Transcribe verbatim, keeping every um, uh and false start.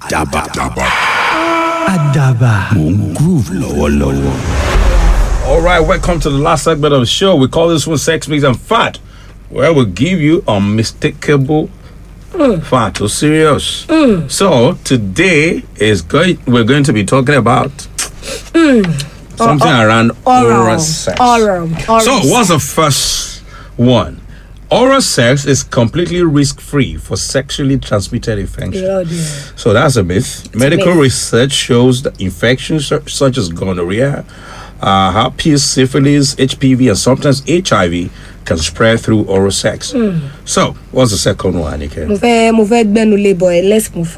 Àdàbà. Àdàbà. Mo ń groove lọ́wọ́lọ́wọ́. All right, welcome to the last segment of the show. We call this one Sex, Mix, and Fat, where we give you unmistakable mm. fat or serious. Mm. So today is going. We're going to be talking about mm. something uh, uh, around oral, oral sex. Oral, oral. So what's the first one? Oral sex is completely risk-free for sexually transmitted infections. Oh, so that's a myth. It's Medical a myth. Research shows that infections such as gonorrhea, uh, herpes, syphilis, H P V, and sometimes H I V can spread through oral sex. Mm. So, what's the second one, Ike? Let's move